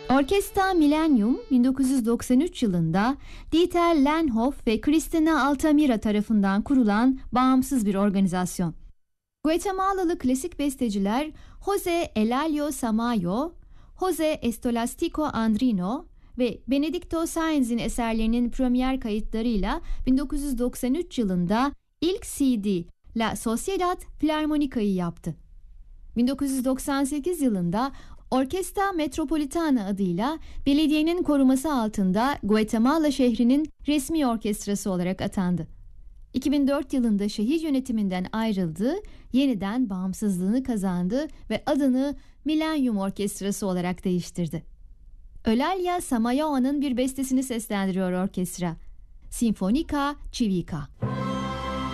Orkestra Millennium 1993 yılında Dieter Lenhoff ve Christina Altamira tarafından kurulan bağımsız bir organizasyon. Guatemalalı klasik besteciler Jose Elalio Samayo, Jose Estolastico Andrino ve Benedicto Sáenz'in eserlerinin premier kayıtlarıyla 1993 yılında ilk CD La Sociedad Filarmonica'yı yaptı. 1998 yılında Orkestra Metropolitana adıyla belediyenin koruması altında Guatemala şehrinin resmi orkestrası olarak atandı. 2004 yılında şehir yönetiminden ayrıldı, yeniden bağımsızlığını kazandı ve adını Millennium Orkestrası olarak değiştirdi. Eulalia Samayoa'nın bir bestesini seslendiriyor orkestra. Sinfonica Cívica.